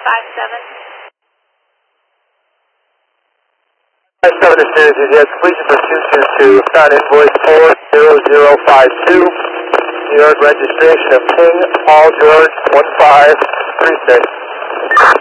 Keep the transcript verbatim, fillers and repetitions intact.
five seven. five seven to Sirius, yes, completion for two two two. Found invoice four zero zero five two. New York registration of King Paul George one five three six.